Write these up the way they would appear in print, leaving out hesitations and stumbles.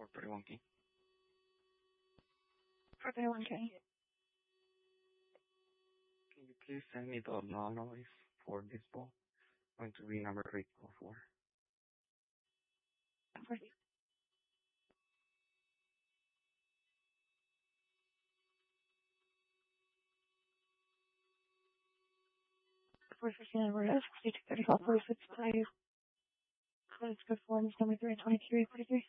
431 King. 431 King. Can you please send me the noise for this ball? Going to be number 344. Ready. First percent we're at 6235 46 5. Let's go form is 23 and 23 43.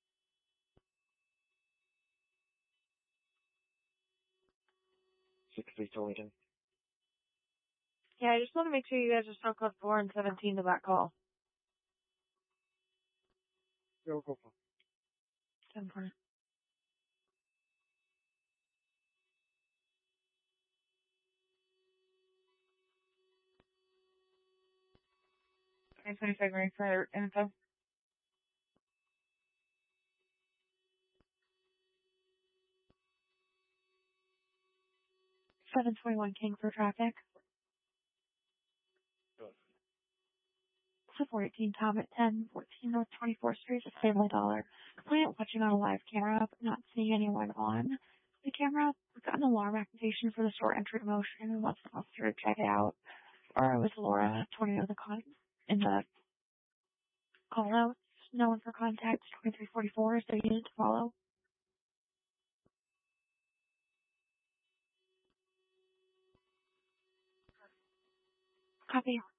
Yeah, I just want to make sure you guys are still code 4 and 17 to that call. Go, go, go. 10 4. Okay, 25 ready for info. 721 King for traffic. 418 Tom at 10, 14 North 24th Street, Family Dollar. Client watching on a live camera, but not seeing anyone on the camera. We've got an alarm activation for the store entry motion and wants the officer to check it out. Or it was Laura, 20 of the in the call outs. No one for contact. 2344 is the unit to follow. Copy.